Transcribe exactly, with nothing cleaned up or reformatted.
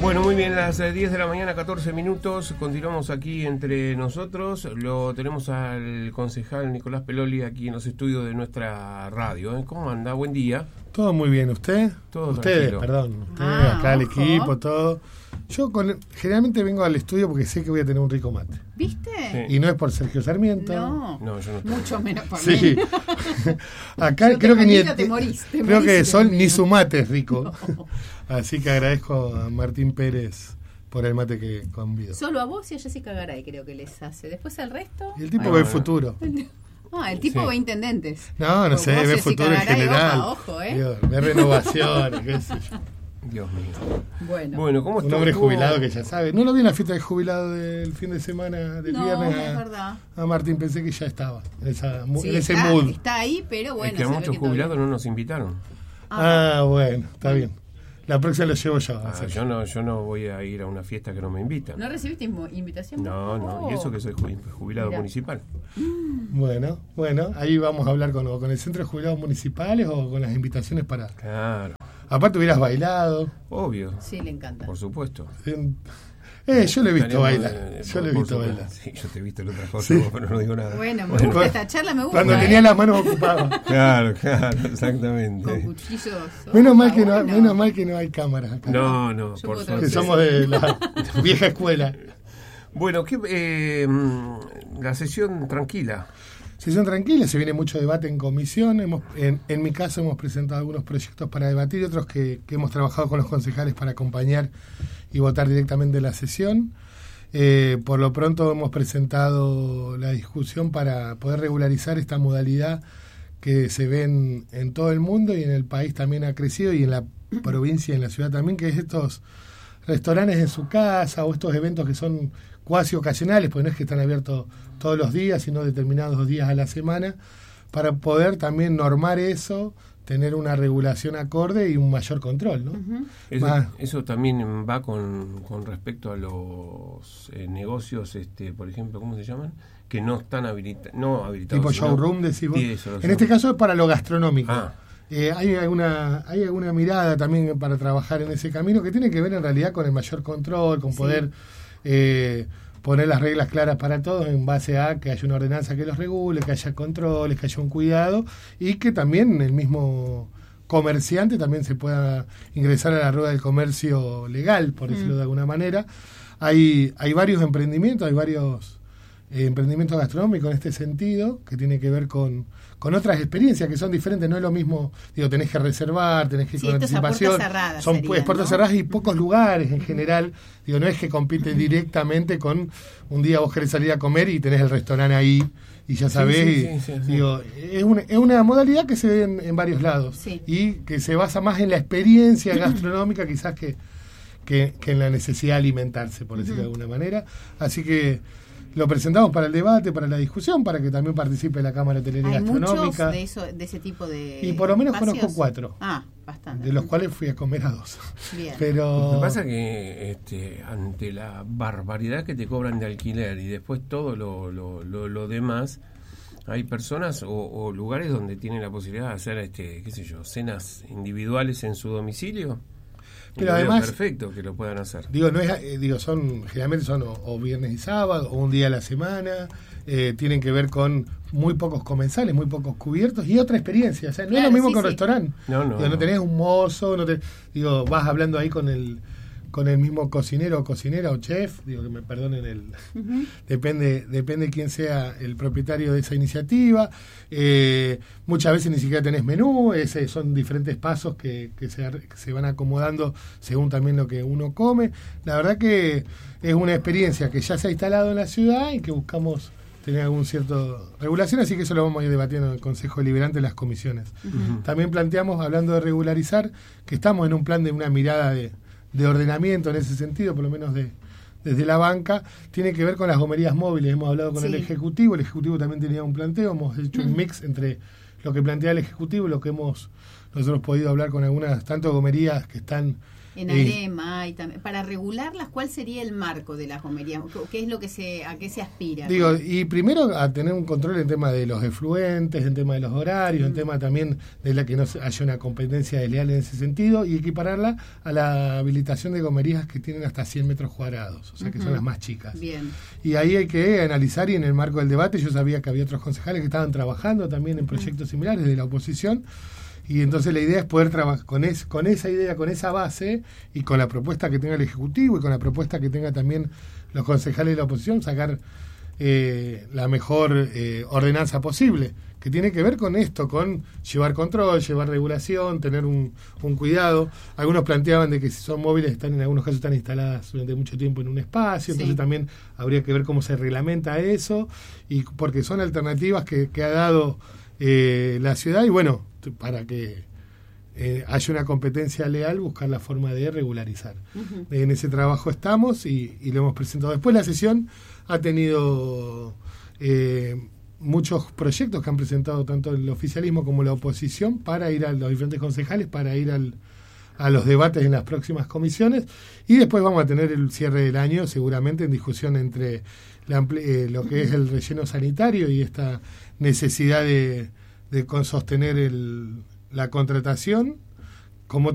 Bueno, muy bien, las diez de la mañana, catorce minutos, continuamos aquí entre nosotros, lo tenemos al concejal Nicolás Peloli aquí en los estudios de nuestra radio. ¿eh? ¿Cómo anda? Buen día. Todo muy bien, ¿usted? Todo Ustedes, tranquilo. perdón, ustedes, Ah, acá el ojo. equipo, todo. Yo con, generalmente vengo al estudio porque sé que voy a tener un rico mate. ¿Viste? Sí. Y no es por Sergio Sarmiento. No, No, yo no estoy. mucho menos por Sí. mí. Acá Yo te creo que ni morís, te morís, te creo morís que de Sol mí. ni su mate es rico. Así que agradezco a Martín Pérez por el mate que convido. Solo a vos y a Jessica Garay creo que les hace. Después al resto. Y el tipo Ah, ve el bueno. futuro. Ah, el tipo Sí. ve intendentes. No, no Como sé, vos, ve Jessica futuro en Garay, general. Ojo, ojo, ¿eh? Digo, ve renovaciones, qué sé yo. Dios mío. Bueno. Bueno, ¿cómo Un estuvo? hombre jubilado que ya sabe. No lo vi en la fiesta de jubilado del fin de semana, del No, viernes es a, verdad. a Martín. Pensé que ya estaba en, esa, mu- Sí, en ese está, mood. está ahí, pero bueno. es que a se ve muchos que todavía- jubilados no nos invitaron. Ah, bueno, está bien. La próxima lo llevo yo. Ah, o sea, yo no yo no voy a ir a una fiesta que no me invitan. ¿No recibiste invo- invitación? No, no, y eso que soy ju- jubilado Mirá. municipal. Bueno, bueno, ahí vamos a hablar con, o con el Centro de Jubilados Municipales o con las invitaciones para... Claro, Aparte hubieras bailado. obvio, Sí, le encanta. por supuesto. Eh, yo lo he visto Estaremos, bailar. eh, Yo por- lo he por visto supuesto. bailar. Sí, yo te he visto en otras cosas, Sí. pero no digo nada. Bueno, me Bueno, gusta esta charla, me gusta. Cuando ¿eh? tenía las manos ocupadas. Claro, claro, Con exactamente. cuchillos. Oh, Menos mal, está que no, bueno. menos mal que no hay cámaras acá. No, no, Yo por puedo suerte. Que somos de la vieja escuela. Bueno, ¿qué, eh, mm, la sesión tranquila. Sesión tranquila, se viene mucho debate en comisión. Hemos, en, en mi caso hemos presentado algunos proyectos para debatir y otros que, que hemos trabajado con los concejales para acompañar y votar directamente la sesión. Eh, por lo pronto hemos presentado la discusión para poder regularizar esta modalidad que se ve en, en todo el mundo y en el país también ha crecido y en la provincia y en la ciudad también, que es estos restaurantes en su casa o estos eventos que son cuasi ocasionales, porque no es que están abiertos todos los días, sino determinados días a la semana, para poder también normar eso, tener una regulación acorde y un mayor control, ¿no? Ujú. Eso, Más- eso también va con, con respecto a los eh, negocios, este, por ejemplo, ¿cómo se llaman? Que no están habilita no habilitados. Tipo sino- showroom, decís vos. Sí, eso, los En este showroom. caso es para lo gastronómico. Ah. Eh, hay alguna hay alguna mirada también para trabajar en ese camino que tiene que ver en realidad con el mayor control, con Sí. poder eh, poner las reglas claras para todos en base a que haya una ordenanza que los regule, que haya controles, que haya un cuidado y que también el mismo comerciante también se pueda ingresar a la rueda del comercio legal, por decirlo de alguna manera. Hay, hay varios emprendimientos, hay varios eh, emprendimientos gastronómicos en este sentido, que tiene que ver con, con otras experiencias que son diferentes. No es lo mismo, digo, tenés que reservar, tenés que ir Sí, con esto es a anticipación. puertas cerradas Son sería, pues, puertas ¿no? cerradas y pocos lugares en general. Digo, no es que compite directamente con un día vos querés salir a comer y tenés el restaurante ahí y ya sabés. sí, y, sí, sí, sí. digo, es una, es una modalidad que se ve en, en varios lados Sí. y que se basa más en la experiencia gastronómica quizás que, que, que en la necesidad de alimentarse, por decirlo de alguna manera. Así que lo presentamos para el debate, para la discusión, para que también participe la Cámara Hotelera y Hay muchos Gastronómica, de, eso, de ese tipo de. y por lo menos espacios. conozco cuatro, Ah, bastante. de los cuales fui a comer a dos. Bien. Pero Lo que pasa es que este, ante la barbaridad que te cobran de alquiler y después todo lo, lo, lo, lo demás, hay personas o, o lugares donde tienen la posibilidad de hacer, este, qué sé yo, cenas individuales en su domicilio. Y Pero lo veo además- perfecto que lo puedan hacer. Digo, no es, eh, digo, son generalmente son o, o viernes y sábado o un día a la semana. Eh, tienen que ver con muy pocos comensales, muy pocos cubiertos y otra experiencia. O sea, no es Claro, lo mismo sí, que un sí. restaurante. No, no, Digo, no no. tenés un mozo, no te, digo, vas hablando ahí con el con el mismo cocinero o cocinera o chef, digo que me perdonen el Ujú. depende depende quién sea el propietario de esa iniciativa. Eh, muchas veces ni siquiera tenés menú, ese, son diferentes pasos que, que, se, que se van acomodando según también lo que uno come. La verdad que es una experiencia que ya se ha instalado en la ciudad y que buscamos tener algún cierto regulación, así que eso lo vamos a ir debatiendo en el Consejo Deliberante en las comisiones. Ujú. También planteamos, hablando de regularizar, que estamos en un plan de una mirada de, de ordenamiento en ese sentido, por lo menos de desde la banca, tiene que ver con las gomerías móviles. Hemos hablado con Sí. el Ejecutivo, el Ejecutivo también tenía un planteo, hemos hecho un mix entre lo que plantea el Ejecutivo y lo que hemos nosotros hemos podido hablar con algunas, tanto gomerías que están... En Alema, y también, para regularlas, ¿cuál sería el marco de las gomerías? ¿Qué es lo que se, a qué se aspira? Digo, y primero a tener un control en tema de los efluentes, en tema de los horarios, mm. en tema también de la que no haya una competencia desleal en ese sentido, y equipararla a la habilitación de gomerías que tienen hasta cien metros cuadrados, o sea, que uh-huh. son las más chicas. Bien. Y ahí hay que analizar, y en el marco del debate yo sabía que había otros concejales que estaban trabajando también en proyectos uh-huh. similares de la oposición. Y entonces la idea es poder trabajar con, es, con esa idea, con esa base, y con la propuesta que tenga el Ejecutivo y con la propuesta que tenga también los concejales de la oposición, sacar eh, la mejor eh, ordenanza posible, que tiene que ver con esto, con llevar control, llevar regulación, tener un, un cuidado. Algunos planteaban de que si son móviles, están en algunos casos están instaladas durante mucho tiempo en un espacio, sí. entonces también habría que ver cómo se reglamenta eso, y porque son alternativas que, que ha dado eh, la ciudad, y bueno, para que eh, haya una competencia leal, buscar la forma de regularizar. Uh-huh. En ese trabajo estamos y, y lo hemos presentado. Después la sesión ha tenido eh, muchos proyectos que han presentado tanto el oficialismo como la oposición para ir a los diferentes concejales, para ir al, a los debates en las próximas comisiones, y después vamos a tener el cierre del año seguramente en discusión entre la, eh, lo que es el relleno sanitario y esta necesidad de de con sostener el, la contratación, como